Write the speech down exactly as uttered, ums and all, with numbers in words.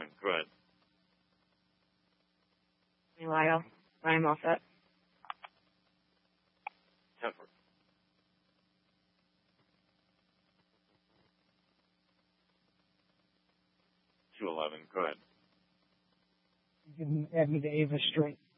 one, good. Lyle, I'm all set. Temper. two eleven, good. You can add me to Ava Straight.